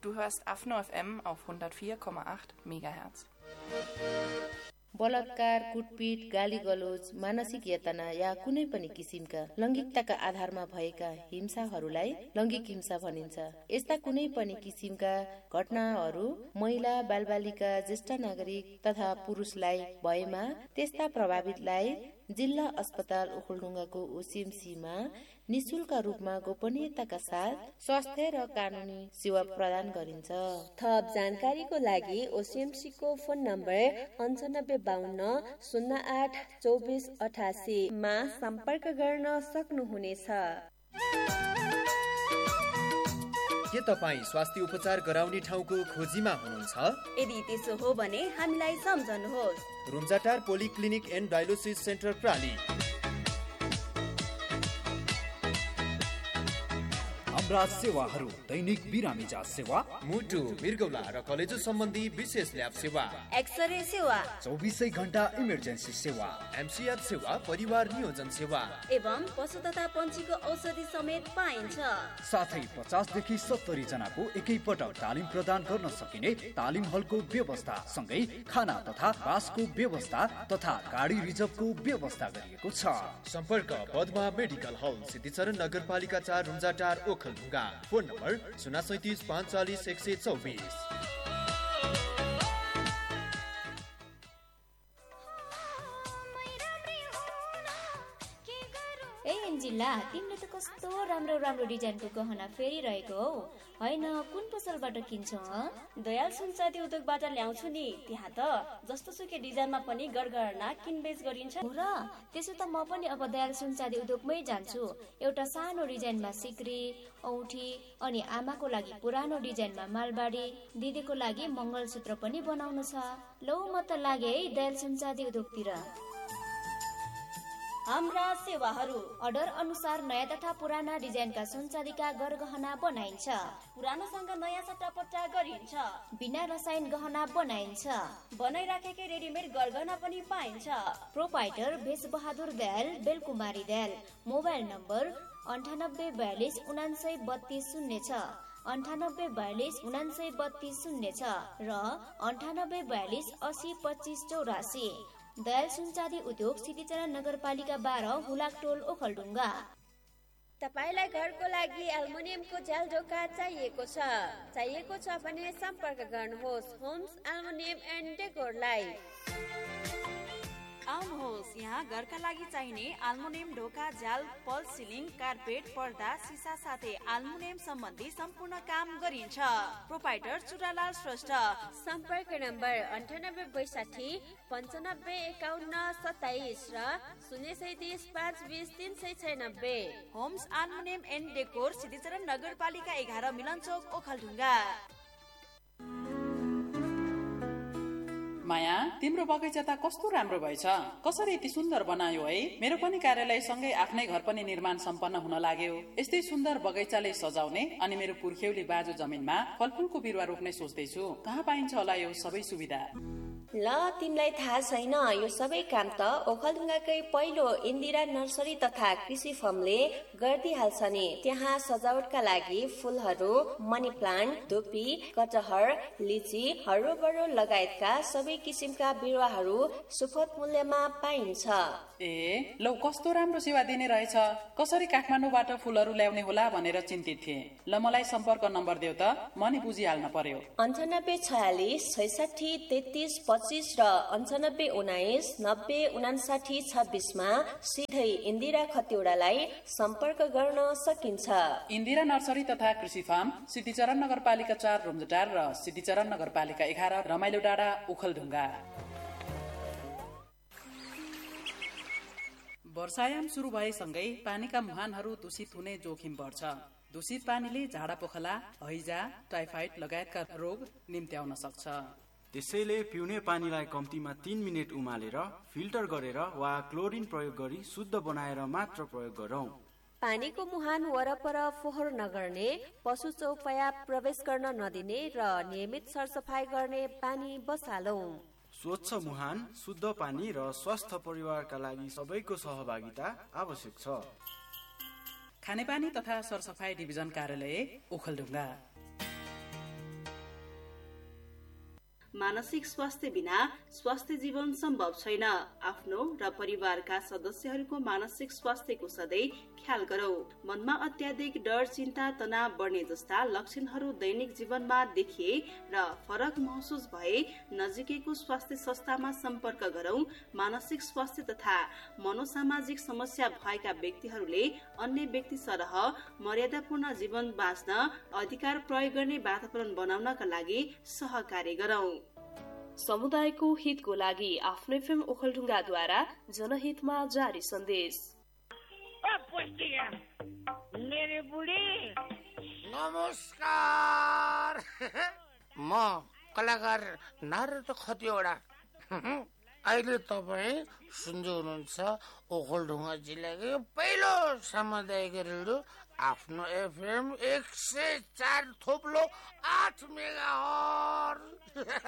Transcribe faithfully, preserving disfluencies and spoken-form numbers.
Du hörst Afno F M auf hundertvier Komma acht Megahertz. बलात्कार, कुटपिट, गाली गलोज, मानसिक यातना या कुनै पनि किसिमका लैंगिकताका आधारमा भएका हिंसाहरूलाई लैंगिक हिंसा भनिन्छ। यस्ता कुनै पनि किसिमका घटनाहरू महिला, बालबालिका, ज्येष्ठ नागरिक तथा पुरुषलाई भएमा त्यस्ता प्रभावितलाई जिल्ला अस्पताल ओखलढुङ्गाको ओसिएमसीमा निशुल्क रूपमा गोपनीयताका साथ स्वास्थ्य र कानुनी सेवा प्रदान गरिन्छ। थप जानकारीको लागि ओसिएमसी को फोन नम्बर अन्ठानब्बे बाहन्न शून्य आठ चौबिस अठासी मा सम्पर्क गर्न सक्नुहुनेछ। के तपाईँ स्वास्थ्य उपचार गराउने ठाउँको खोजीमा हुनुहुन्छ? यदि त्यसो हो भने हामीलाई सम्झनुहोस्। Rumjatar polyclinic and dialysis centre प्राली। हाम्रा सेवाहरू दैनिक बिरामी जाँच सेवा, मुटु, मृगौला र कलेजो सम्बन्धी विशेष ल्याब सेवा, एक्सरे सेवा, चौबिसै घण्टा इमर्जेन्सी सेवा, एमसीआर सेवा, परिवार नियोजन सेवा एवं पशु तथा पन्छीको औषधि समेत पाइन्छ। साथै पचास देखि सत्तरी जनाको एकै पटक तालिम प्रदान गर्न सकिने तालिम हलको व्यवस्था सँगै खाना तथा बासको व्यवस्था तथा गाडी रिजर्भको व्यवस्था गरिएको छ। सम्पर्क पद्मा मेडिकल हल, सिद्धिचरण नगरपालिका चार, रुम्जाटार, ओखलढुङ्गा। फोन नम्बर शून्य सैतिस पाँच चालिस एक सय चौबिस। ए एन्जिला, तिमीले त कस्तो राम्रो राम्रो डिजाइनको गहना फेरिरहेको हौ। होइन, कुन पसलबाट किन्छौ? दयाल सुनचाँदी उद्योगबाट ल्याउँछु नि। त्यहाँ त जस्तो सुकै डिजाइनमा पनि गरगहना किनबेच गरिन्छ। हो र, त्यसो त म पनि अब दयाल सुनचाँदी उद्योगमै जान्छु। एउटा सानो डिजाइनमा सिक्री, औठी अनि आमाको लागि पुरानो डिजाइनमा मालबाडी, दिदीको लागि मङ्गलसूत्र पनि बनाउनु छ। लौ म त लागे है दयाल सुनचाँदी उद्योगतिर। हाम्रा सेवाहरू अर्डर अनुसार नयाँ तथा पुराना डिजाइनका सुनचाँदीका गरगहना बनाइन्छ। पुरानोसँग नयाँ सट्टापट्टा गरिन्छ। बिना रसायन गहना बनाइन्छ। बनाइराखेकै रेडिमेड गरगहना पनि पाइन्छ। प्रोपाइटर भेष बहादुर दयाल, बेलकुमारी दयाल। मोबाइल नम्बर अन्ठानब्बे बयालिस उनान्सय बत्तीस शून्य छ, अन्ठानब्बे बयालिस उनान्सय बत्तीस शून्य छ र अन्ठानब्बे बयालिस असी पच्चिस चौरासी। दयाल सुनचाँदी उद्योग, सिद्धिचरण नगरपालिका बाह्र, हुलाकटोल, ओखलढुङ्गा। तपाईलाई घरको लागि एल्युमिनियमको झ्याल ढोका चाहिएको छ चाहिएको छ भने सम्पर्क गर्नुहोस् होम्स एल्युमिनियम एन्ड डेकोरलाई। आउनुहोस्, यहाँ घरका लागि चाहिने एल्युमिनियम ढोका, झ्याल, फल सिलिङ, कार्पेट, पर्दा, सिसा साथै एल्युमिनियम सम्बन्धी सम्पूर्ण काम गरिन्छ। प्रोपाइटर चुरालाल श्रेष्ठ। सम्पर्क नम्बर अन्ठानब्बे बैसाठी पन्चानब्बे एकाउन्न सत्ताइस र शून्य सैतिस पाँच बिस तिन सय छयानब्बे। Homes aluminium and decor, Siddhicharan नगरपालिका एघार, मिलन चौक, ओखलढुङ्गा। माया, तिम्रो बगैँचा त कस्तो राम्रो भएछ। कसरी यति सुन्दर बनायो है। मेरो पनि कार्यालय सँगै आफ्नै घर पनि निर्माण सम्पन्न हुन लाग्यो। यस्तै सुन्दर बगैँचाले सजाउने अनि मेरो पुर्ख्यौली बाजु जमिनमा फलफुलको बिरुवा रोप्ने सोच्दैछु। कहाँ पाइन्छ होला यो सबै सुविधा? ल, तिमीलाई थाहा छैन, यो सबै काम त ओखलढुङ्गाकै पहिलो इन्दिरा नर्सरी तथा कृषि फर्मले गरिदिइहाल्छ नि। त्यहाँ सजावटका लागि फुलहरू, मनी प्लान्ट, धुपी, कटहर, लिची, हरोबरो लगायतका सबै किसिमका बिरुवाहरू सुपथ मूल्यमा पाइन्छ। ए लौ, कस्तो राम्रो सेवा दिने रहेछ। कसरी काठमाडौँबाट फुलहरू ल्याउने होला भनेर चिन्तित थिएँ। ल, मलाई सम्पर्क नम्बर देऊ त, म नि बुझिहाल्न पर्यो। अन्ठानब्बे छयालिस छैसठी तेत्तिस पच्चिस र अन्ठानब्बे उन्नाइस नब्बे उनासाठी छब्बिसमा सिधै इन्दिरा खतिवडालाई सम्पर्क गर्न सकिन्छ। इन्दिरा नर्सरी तथा कृषि फार्म, सिद्धिचरण नगरपालिका चार, रुम्जाटार र सिद्धिचरण नगरपालिका एघार, रमाइलो डाँडा, ओखलढुङ्गा। वर्षायाम सुरु भएसँगै पानीका मुहानहरू दूषित हुने जोखिम बढ्छ। दूषित पानीले झाडा पोखला, हैजा, टाइफाइड लगायतका रोग निम्त्याउन सक्छ। त्यसैले पिउने पानीलाई कम्तीमा तीन मिनट उमालेर फिल्टर गरेर वा क्लोरिन प्रयोग गरी शुद्ध बनाएर मात्र प्रयोग गरौं। पानीको मुहान वरपर फोहोर नगर्ने, पशु चौपाया प्रवेश गर्न नदिने र नियमित सरसफाई गर्ने बानी बसालौं। स्वच्छ मुहान, शुद्ध पानी र स्वस्थ परिवारका लागि सबैको सहभागिता आवश्यक छ। खानेपानी तथा सरसफाई डिभिजन कार्यालय, ओखलढुङ्गा। मानसिक स्वास्थ्य बिना स्वास्थ्य जीवन सम्भव छैन। आफ्नो र परिवारका सदस्यहरूको मानसिक स्वास्थ्यको सधैँ ख्याल गरौं। मनमा अत्याधिक डर, चिन्ता, तनाव बढ्ने जस्ता लक्षणहरू दैनिक जीवनमा देखिए र फरक महसुस भए नजिकैको स्वास्थ्य संस्थामा सम्पर्क गरौं। मानसिक स्वास्थ्य तथा मनोसामाजिक समस्या भएका व्यक्तिहरूले अन्य व्यक्ति सरह मर्यादापूर्ण जीवन बाँच्न अधिकार प्रयोग गर्ने वातावरण बनाउनका लागि सहकार्य गरौं। समुदायको हितको लागि आफ्नो एफएम ओखलढुङ्गाद्वारा जनहितमा जारी सन्देश। मेरे बुढी नमस्कार। म कलाकार नारद खतिवडा। अहिले तपाईँ सुन्दै हुनुहुन्छ ओखलढुङ्गा जिल्लाको पहिलो सामुदायिक रेडियो आफ्नो एफएम एक सय चार थोप्लो आठ मेगा हर्ज।